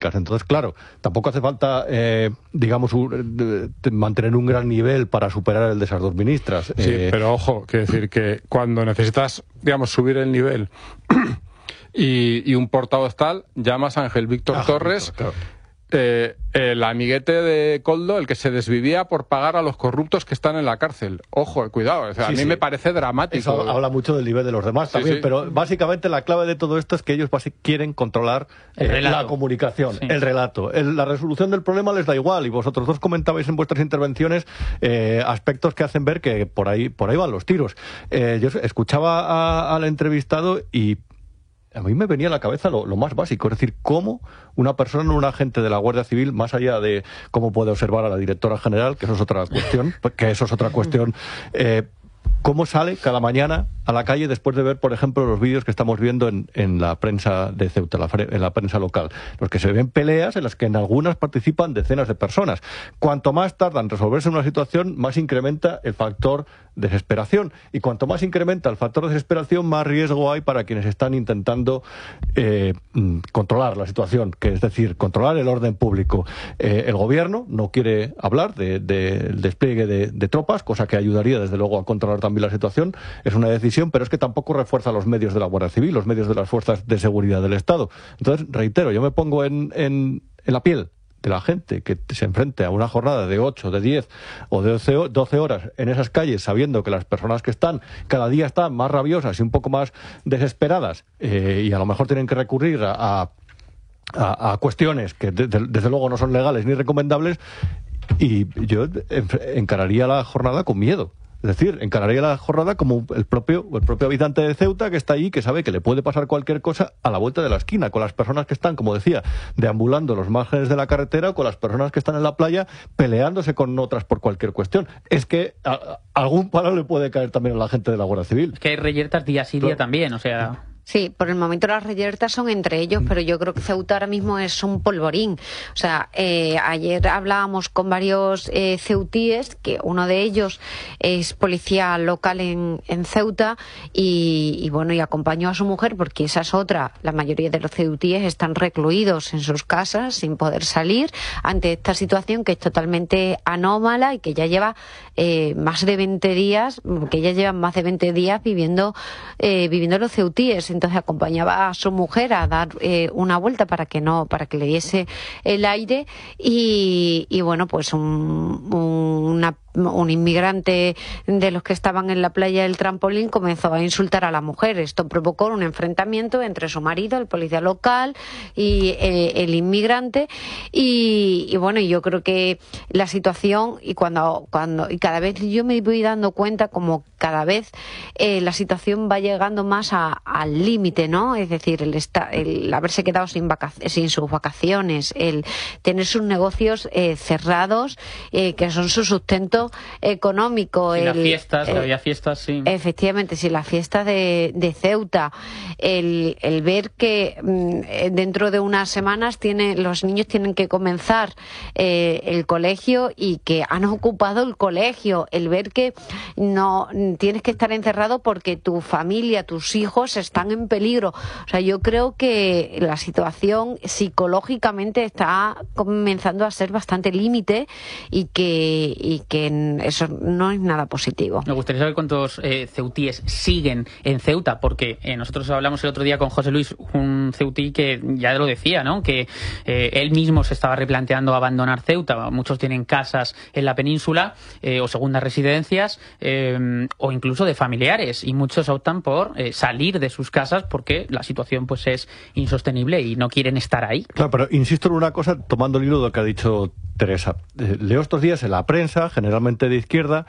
públicas. Entonces, claro, tampoco hace falta, digamos, mantener un gran nivel para superar el de esas dos ministras. Sí, pero ojo, quiero decir que cuando necesitas, digamos, subir el nivel y un portavoz tal, llamas a Ángel Víctor Torres, claro. El amiguete de Koldo, el que se desvivía por pagar a los corruptos que están en la cárcel. Ojo, cuidado, o sea, a mí me parece dramático. Eso habla mucho del nivel de los demás también, pero básicamente la clave de todo esto es que ellos quieren controlar la comunicación, el relato. La resolución del problema les da igual, y vosotros dos comentabais en vuestras intervenciones aspectos que hacen ver que por ahí van los tiros. Yo escuchaba al entrevistado y a mí me venía a la cabeza lo más básico, es decir, cómo una persona, un agente de la Guardia Civil, más allá de cómo puede observar a la directora general, que eso es otra cuestión, cómo sale cada mañana a la calle después de ver, por ejemplo, los vídeos que estamos viendo en la prensa de Ceuta, en la prensa local, los que se ven peleas en las que en algunas participan decenas de personas. Cuanto más tarda en resolverse una situación, más incrementa el factor desesperación, y cuanto más incrementa el factor desesperación, más riesgo hay para quienes están intentando controlar la situación, que es decir, controlar el orden público. El gobierno no quiere hablar del despliegue de tropas, cosa que ayudaría desde luego a controlar también la situación. Es una decisión, pero es que tampoco refuerza los medios de la Guardia Civil, los medios de las fuerzas de seguridad del Estado. Entonces, reitero, yo me pongo en la piel de la gente que se enfrente a una jornada de 8, de 10 o de 12 horas en esas calles, sabiendo que las personas que están cada día están más rabiosas y un poco más desesperadas, y a lo mejor tienen que recurrir a cuestiones que desde luego no son legales ni recomendables, y yo encararía la jornada con miedo. Es decir, encararía la jornada como el propio habitante de Ceuta, que está allí, que sabe que le puede pasar cualquier cosa a la vuelta de la esquina, con las personas que están, como decía, deambulando los márgenes de la carretera, o con las personas que están en la playa peleándose con otras por cualquier cuestión. Es que algún palo le puede caer también a la gente de la Guardia Civil. Es que hay reyertas día sí día también, o sea... Sí, por el momento las reyertas son entre ellos, pero yo creo que Ceuta ahora mismo es un polvorín. O sea, ayer hablábamos con varios ceutíes, que uno de ellos es policía local en Ceuta, y bueno, y acompañó a su mujer, porque esa es otra. La mayoría de los ceutíes están recluidos en sus casas sin poder salir ante esta situación que es totalmente anómala y que ya lleva más de 20 días, que ya llevan más de 20 días viviendo los ceutíes. Entonces acompañaba a su mujer a dar una vuelta para que le diese el aire, y bueno, pues un inmigrante de los que estaban en la playa del trampolín comenzó a insultar a la mujer. Esto provocó un enfrentamiento entre su marido, el policía local, y el inmigrante, y bueno, yo creo que la situación, y cada vez yo me voy dando cuenta como cada vez la situación va llegando más al límite, ¿no? Es decir, el haberse quedado sin sus vacaciones, el tener sus negocios cerrados, que son su sustento económico. Las fiestas, que había fiestas, sí. Efectivamente, sí, las fiestas de Ceuta. El ver que dentro de unas semanas los niños tienen que comenzar el colegio, y que han ocupado el colegio. El ver que no tienes que estar encerrado porque tu familia, tus hijos están en peligro. O sea, yo creo que la situación psicológicamente está comenzando a ser bastante límite, y que eso no es nada positivo. Me gustaría saber cuántos ceutíes siguen en Ceuta, porque nosotros hablamos el otro día con José Luis, un ceutí que ya lo decía, ¿no? Que él mismo se estaba replanteando abandonar Ceuta. Muchos tienen casas en la península, o segundas residencias, o incluso de familiares, y muchos optan por salir de sus casas porque la situación pues es insostenible y no quieren estar ahí. Claro, pero insisto en una cosa, tomando el hilo de lo que ha dicho Teresa. Leo estos días en la prensa, generalmente de izquierda,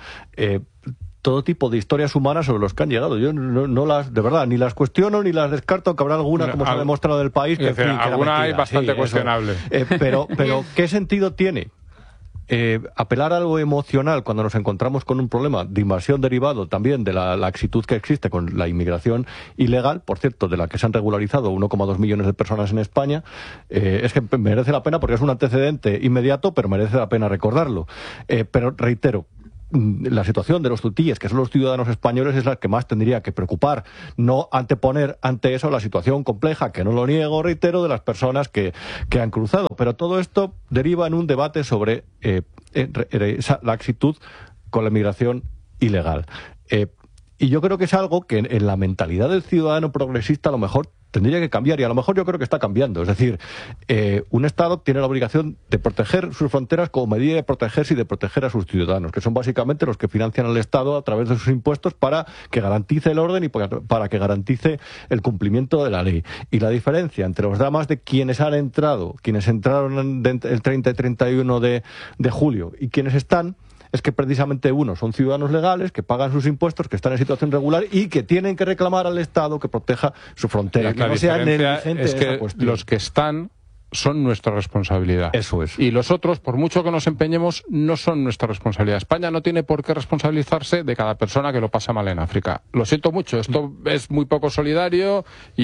todo tipo de historias humanas sobre los que han llegado. Yo no las, de verdad, ni las cuestiono ni las descarto, que habrá alguna, como se ha demostrado del país, que, alguna es bastante cuestionable. Pero ¿qué sentido tiene apelar a algo emocional cuando nos encontramos con un problema de invasión derivado también de la laxitud que existe con la inmigración ilegal, por cierto, de la que se han regularizado 1,2 millones de personas en España? Es que merece la pena, porque es un antecedente inmediato, pero merece la pena recordarlo. Pero reitero, la situación de los ceutíes, que son los ciudadanos españoles, es la que más tendría que preocupar, no anteponer ante eso la situación compleja, que no lo niego, reitero, de las personas que han cruzado. Pero todo esto deriva en un debate sobre la laxitud con la migración ilegal. Y yo creo que es algo que en la mentalidad del ciudadano progresista a lo mejor tendría que cambiar, y a lo mejor yo creo que está cambiando. Es decir, un Estado tiene la obligación de proteger sus fronteras como medida de protegerse y de proteger a sus ciudadanos, que son básicamente los que financian al Estado a través de sus impuestos para que garantice el orden y para que garantice el cumplimiento de la ley. Y la diferencia entre los dramas de quienes entraron el 30 y 31 de julio y quienes están, es que precisamente unos son ciudadanos legales, que pagan sus impuestos, que están en situación regular y que tienen que reclamar al Estado que proteja su frontera. Que no sea negligente es que los que están son nuestra responsabilidad. Eso es. Y los otros, por mucho que nos empeñemos, no son nuestra responsabilidad. España no tiene por qué responsabilizarse de cada persona que lo pasa mal en África. Lo siento mucho, esto es muy poco solidario,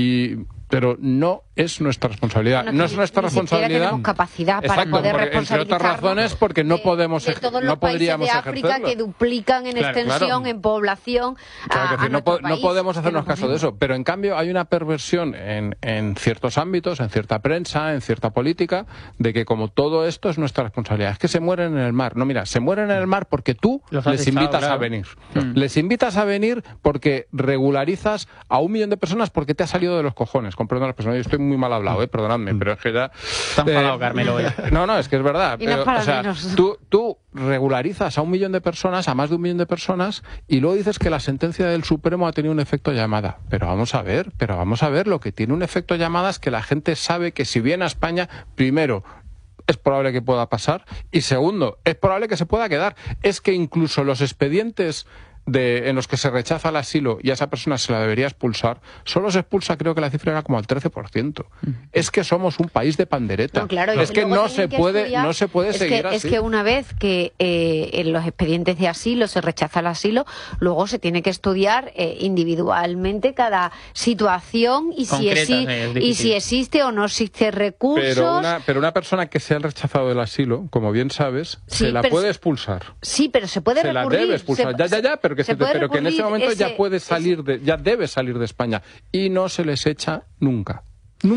pero no es nuestra responsabilidad. No es nuestra responsabilidad. Tenemos capacidad para poder responsabilizarnos. Entre otras razones, porque no podríamos ejercerlo. De África que duplican en extensión, en población. No podemos hacernos caso de eso. Pero en cambio hay una perversión en ciertos ámbitos, en cierta prensa, en cierta política, de que como todo esto es nuestra responsabilidad. Es que se mueren en el mar. No, mira, se mueren en el mar porque tú les invitas a venir. Les invitas a venir porque regularizas a 1 millón de personas porque te ha salido de los cojones. Con perdón a las personas, yo estoy muy mal hablado, perdonadme, pero es que ya... Está enfadado, Carmelo. No, es que es verdad. Y no pero, para o sea, tú regularizas a 1 millón de personas, a más de 1 millón de personas, y luego dices que la sentencia del Supremo ha tenido un efecto llamada. Pero vamos a ver, lo que tiene un efecto llamada es que la gente sabe que si viene a España, primero, es probable que pueda pasar, y segundo, es probable que se pueda quedar. Es que incluso los expedientes en los que se rechaza el asilo y a esa persona se la debería expulsar, solo se expulsa, creo que la cifra era como al 13%. Es que somos un país de pandereta. No, claro, es que no se puede seguir así. Es que una vez que en los expedientes de asilo se rechaza el asilo, luego se tiene que estudiar individualmente cada situación y si existe o no existe recursos. Pero una persona que se ha rechazado el asilo, como bien sabes, se la puede expulsar. Sí, pero se puede recurrir. Se la debe expulsar. Pero que en ese momento ya debe salir de España, y no se les echa nunca.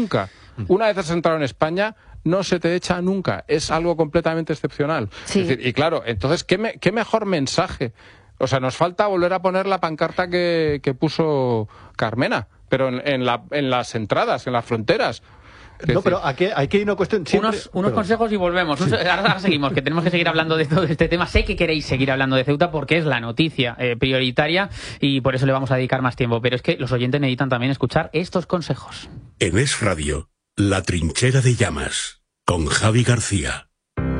Una vez has entrado en España, no se te echa nunca. Es algo completamente excepcional. Sí. Es decir, y claro, entonces ¿qué mejor mensaje? O sea, nos falta volver a poner la pancarta que puso Carmena, pero en las entradas, en las fronteras. No, pero aquí hay una cuestión... Unos consejos y volvemos. Sí. Ahora seguimos, que tenemos que seguir hablando de todo este tema. Sé que queréis seguir hablando de Ceuta porque es la noticia prioritaria y por eso le vamos a dedicar más tiempo. Pero es que los oyentes necesitan también escuchar estos consejos. En Es Radio, La Trinchera de Llamas, con Javi García.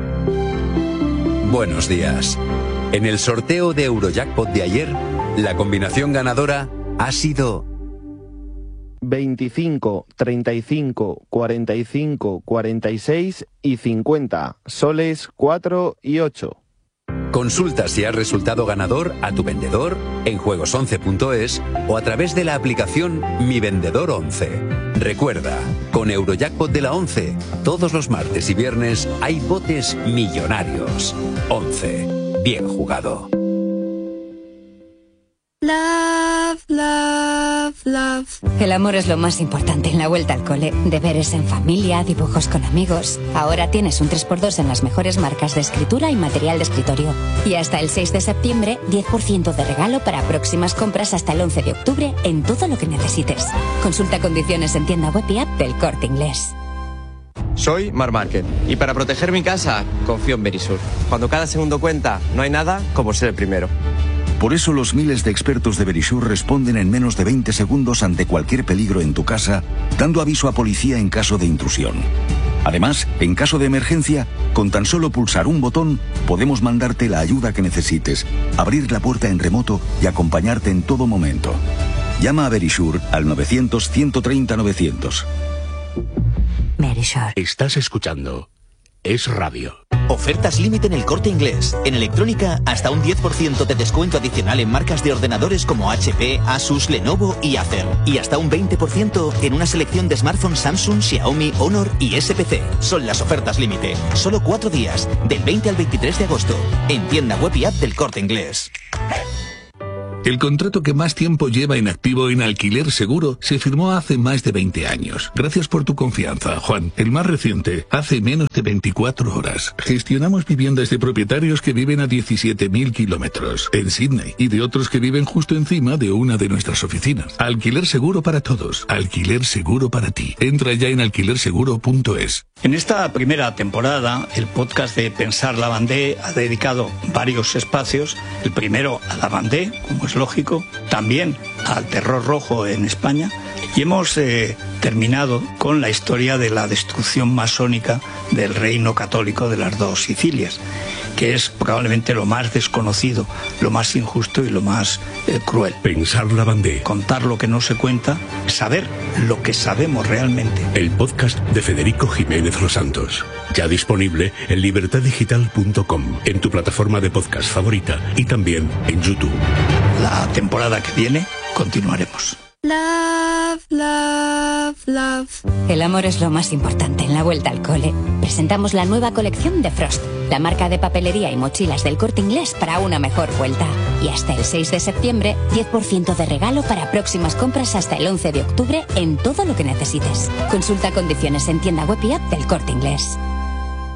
Buenos días. En el sorteo de Eurojackpot de ayer, la combinación ganadora ha sido 25, 35, 45, 46 y 50, soles 4 y 8. Consulta si has resultado ganador a tu vendedor en juegos11.es o a través de la aplicación Mi Vendedor 11. Recuerda, con Eurojackpot de la 11, todos los martes y viernes hay botes millonarios. 11. Bien jugado. Love, love, love. El amor es lo más importante en la vuelta al cole. Deberes en familia, dibujos con amigos. Ahora tienes un 3x2 en las mejores marcas de escritura y material de escritorio. Y hasta el 6 de septiembre, 10% de regalo para próximas compras hasta el 11 de octubre en todo lo que necesites. Consulta condiciones en tienda web y app del Corte Inglés. Soy Mar Márquez y para proteger mi casa confío en Verisur. Cuando cada segundo cuenta, no hay nada como ser el primero. Por eso los miles de expertos de Verisur responden en menos de 20 segundos ante cualquier peligro en tu casa, dando aviso a policía en caso de intrusión. Además, en caso de emergencia, con tan solo pulsar un botón, podemos mandarte la ayuda que necesites, abrir la puerta en remoto y acompañarte en todo momento. Llama a Verisur al 900-130-900. Verisur. Estás escuchando Es Radio. Ofertas límite en El Corte Inglés. En electrónica, hasta un 10% de descuento adicional en marcas de ordenadores como HP, Asus, Lenovo y Acer. Y hasta un 20% en una selección de smartphones Samsung, Xiaomi, Honor y SPC. Son las ofertas límite. Solo 4 días, del 20 al 23 de agosto. En tienda web y app del Corte Inglés. El contrato que más tiempo lleva en activo en Alquiler Seguro se firmó hace más de 20 años. Gracias por tu confianza, Juan. El más reciente, hace menos de 24 horas. Gestionamos viviendas de propietarios que viven a 17.000 kilómetros en Sydney y de otros que viven justo encima de una de nuestras oficinas. Alquiler Seguro para todos. Alquiler Seguro para ti. Entra ya en alquilerseguro.es. En esta primera temporada, el podcast de Pensar Lavandé ha dedicado varios espacios. El primero a Lavandé, como es lógico, también al terror rojo en España, y hemos terminado con la historia de la destrucción masónica del reino católico de las dos Sicilias, que es probablemente lo más desconocido, lo más injusto y lo más cruel. Pensar Lavandé. Contar lo que no se cuenta, saber lo que sabemos realmente. El podcast de Federico Jiménez Los Santos. Ya disponible en libertaddigital.com, en tu plataforma de podcast favorita y también en YouTube. La temporada que viene continuaremos. Love, love, love. El amor es lo más importante en la vuelta al cole. Presentamos la nueva colección de Frost, la marca de papelería y mochilas del Corte Inglés para una mejor vuelta. Y hasta el 6 de septiembre, 10% de regalo para próximas compras hasta el 11 de octubre en todo lo que necesites. Consulta condiciones en tienda web y app del Corte Inglés.